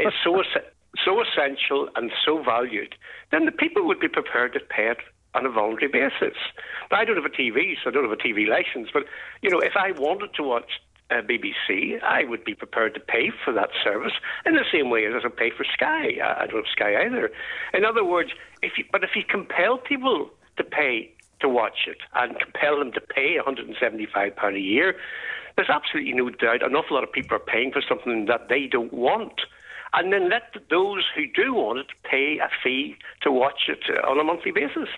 is so essential and so valued, then the people would be prepared to pay it on a voluntary basis. Now, I don't have a TV, so I don't have a TV license, but, if I wanted to watch BBC, I would be prepared to pay for that service in the same way as I pay for Sky. I don't have Sky either. In other words, if you compel people to pay to watch it and compel them to pay £175 a year, there's absolutely no doubt an awful lot of people are paying for something that they don't want. And then let those who do want it pay a fee to watch it on a monthly basis.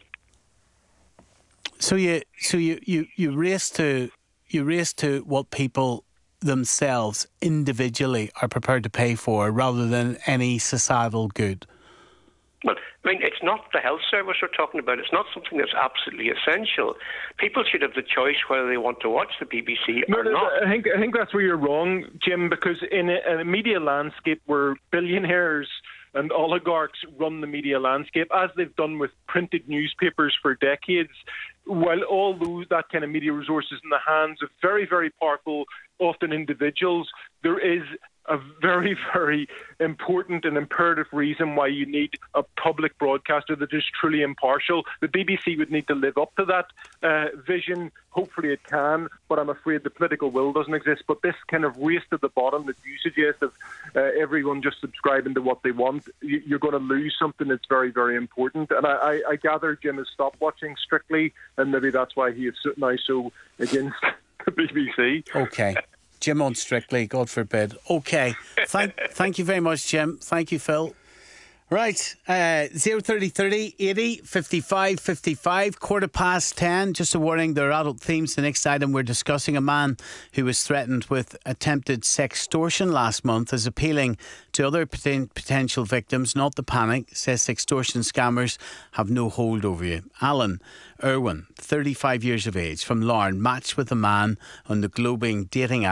So you race to what people themselves individually are prepared to pay for rather than any societal good. Well, it's not the health service we're talking about. It's not something that's absolutely essential. People should have the choice whether they want to watch the BBC or not. I think that's where you're wrong, Jim, because in a media landscape where billionaires and oligarchs run the media landscape, as they've done with printed newspapers for decades, while all that kind of media resources in the hands of very, very powerful, often individuals, there is a very, very important and imperative reason why you need a public broadcaster that is truly impartial. The BBC would need to live up to that vision. Hopefully it can, but I'm afraid the political will doesn't exist. But this kind of race to the bottom that you suggest of everyone just subscribing to what they want, you're going to lose something that's very, very important. And I gather Jim has stopped watching Strictly, and maybe that's why he is now so against the BBC. Okay. Jim on Strictly, God forbid. Okay. Thank you very much, Jim. Thank you, Phil. Right. 03030 80 55 55, 10:15. Just a warning, there are adult themes. The next item we're discussing, a man who was threatened with attempted sextortion last month is appealing to other potential victims not to panic. Says extortion scammers have no hold over you. Alan Irwin, 35 years of age, from Larne, matched with a man on the global dating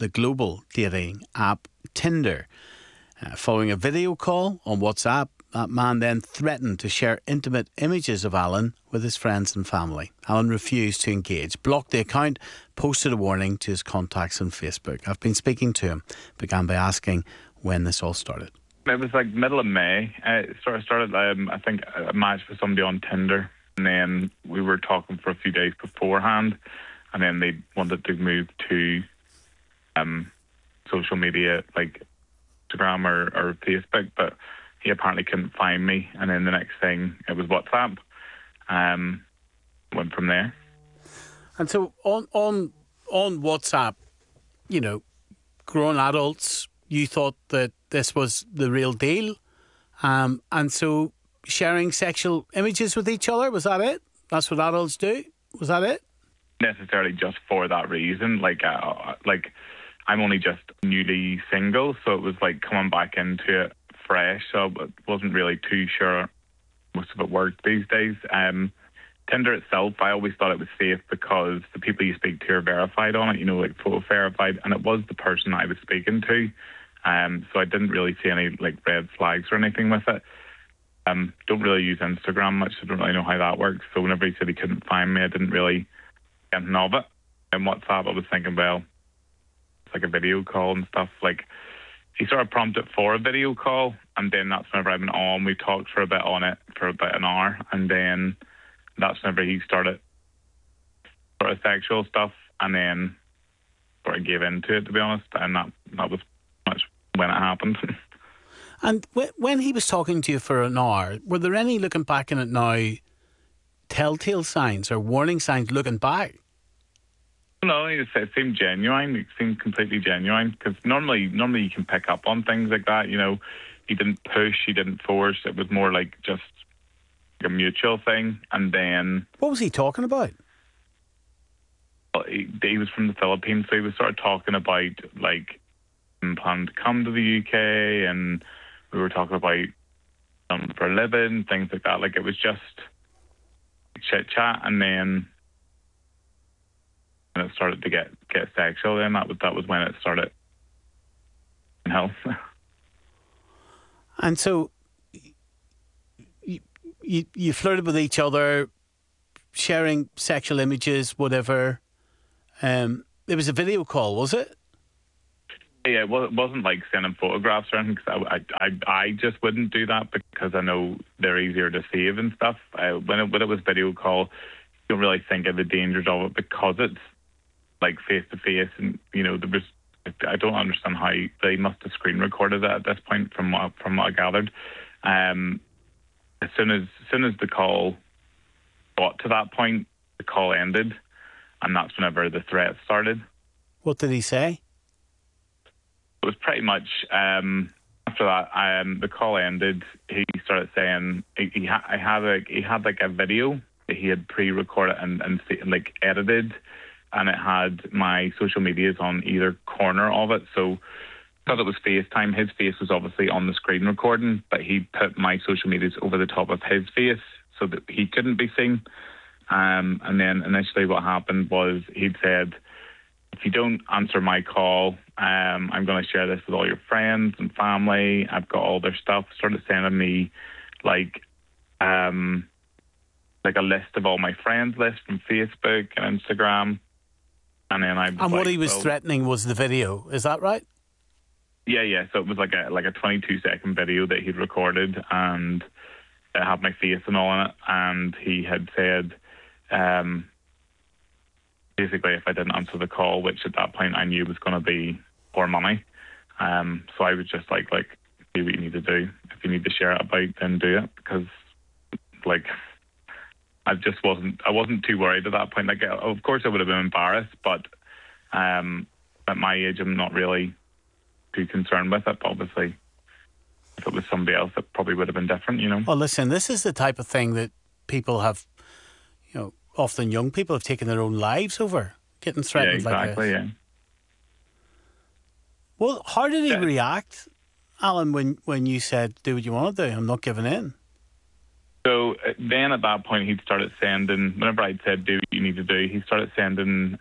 app Tinder. Following a video call on WhatsApp, that man then threatened to share intimate images of Alan with his friends and family. Alan refused to engage, blocked the account, posted a warning to his contacts on Facebook. I've been speaking to him, began by asking when this all started. It was like middle of May. It started, I think, a match with somebody on Tinder, and then we were talking for a few days beforehand, and then they wanted to move to social media, like Instagram or Facebook, but he apparently couldn't find me, and then the next thing it was WhatsApp. Went from there. And so on WhatsApp, grown adults, you thought that this was the real deal, and so sharing sexual images with each other, was that it? That's what adults do? Was that it? Necessarily just for that reason, like I'm only just newly single, so it was like coming back into it fresh, so I wasn't really too sure most of it worked these days. Tinder itself, I always thought it was safe because the people you speak to are verified on it, like photo verified, and it was the person I was speaking to. So I didn't really see any like red flags or anything with it. Don't really use Instagram much, so I don't really know how that works. So whenever he said he couldn't find me, I didn't really get anything of it. And WhatsApp, I was thinking, well, like a video call and stuff. Like, he sort of prompted for a video call, and then that's whenever I went on. We talked for a bit on it for about an hour, and then that's whenever he started sort of sexual stuff, and then sort of gave into it, to be honest, and that was much when it happened. And when he was talking to you for an hour, were there any, looking back on it now, telltale signs or warning signs looking back? No, it seemed genuine. It seemed completely genuine, because normally you can pick up on things like that. He didn't push, he didn't force. It was more like just a mutual thing. And then, what was he talking about? Well, he was from the Philippines, so he was sort of talking about like planning to come to the UK, and we were talking about for a living, things like that. Like, it was just chit chat, and then when it started to get sexual, then that was when it started. And so you flirted with each other, sharing sexual images, whatever. It was a video call, was it? Yeah, well, it wasn't like sending photographs or anything, because I just wouldn't do that, because I know they're easier to save and stuff. When it was video call, you don't really think of the dangers of it, because it's like face to face, and I don't understand how they must have screen recorded it at this point, from what I gathered. As soon as the call got to that point, the call ended, and that's whenever the threat started. What did he say? It was pretty much after that. The call ended. He started saying he had like a video that he had pre-recorded and like edited, and it had my social medias on either corner of it. So because it was FaceTime, his face was obviously on the screen recording, but he put my social medias over the top of his face so that he couldn't be seen. And then initially what happened was he'd said, if you don't answer my call, I'm going to share this with all your friends and family. I've got all their stuff. Started sending me like a list of all my friends list from Facebook and Instagram. And then what he was threatening was the video. Is that right? Yeah. So it was like a 22-second video that he'd recorded, and it had my face and all in it. And he had said, basically, if I didn't answer the call, which at that point I knew was going to be for money, so I was just like, do what you need to do. If you need to share it about, then do it, because like I wasn't too worried at that point. Like, of course I would have been embarrassed, but at my age I'm not really too concerned with it. But obviously, if it was somebody else, it probably would have been different, Well, listen, this is the type of thing that people have, often young people have taken their own lives over, getting threatened like this. Yeah. Well, how did he react, Alan, when you said, do what you want to do, I'm not giving in? So then at that point, he'd started sending, whenever I'd said, do what you need to do, he started sending,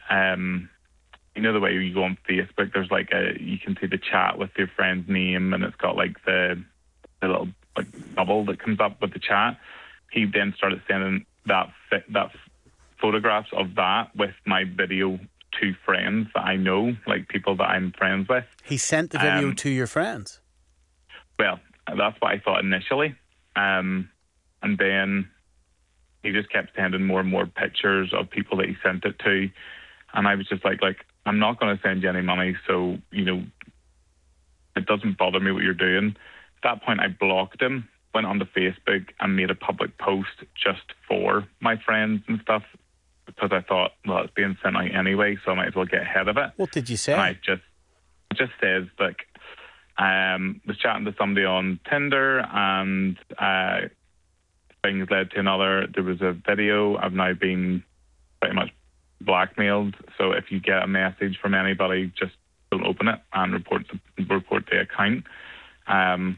the way you go on Facebook, there's like you can see the chat with your friend's name, and it's got like the little like bubble that comes up with the chat. He then started sending that photographs of that with my video to friends that I know, like people that I'm friends with. He sent the video to your friends? Well, that's what I thought initially. And then he just kept sending more and more pictures of people that he sent it to. And I was just like, I'm not going to send you any money, so, it doesn't bother me what you're doing. At that point, I blocked him, went onto Facebook and made a public post just for my friends and stuff, because I thought, well, it's being sent out anyway, so I might as well get ahead of it. What did you say? And I just says, like, was chatting to somebody on Tinder, and things led to another. There was a video. I've now been pretty much blackmailed, so if you get a message from anybody, just don't open it and report the account. And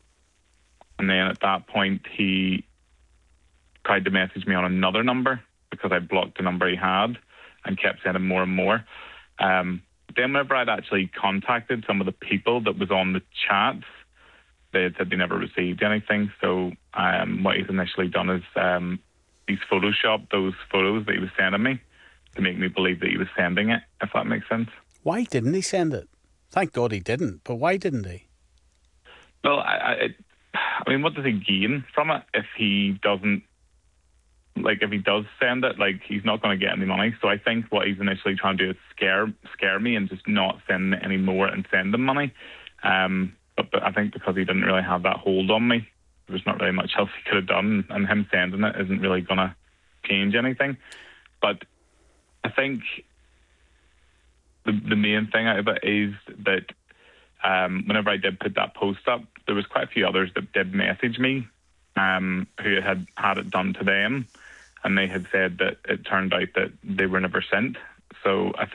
then at that point, he tried to message me on another number, because I blocked the number he had, and kept sending more and more. Then whenever I'd actually contacted some of the people that was on the chats, they had said they never received anything. So what he's initially done is he's photoshopped those photos that he was sending me to make me believe that he was sending it, if that makes sense. Why didn't he send it? Thank God he didn't, but why didn't he? Well, I mean, what does he gain from it if he doesn't? Like, if he does send it, like, he's not going to get any money. So I think what he's initially trying to do is scare me and just not send any more and send him money. But I think because he didn't really have that hold on me, there was not really much else he could have done, and him sending it isn't really going to change anything. But I think the main thing out of it is that whenever I did put that post up, there was quite a few others that did message me who had it done to them, and they had said that it turned out that they were never sent. So I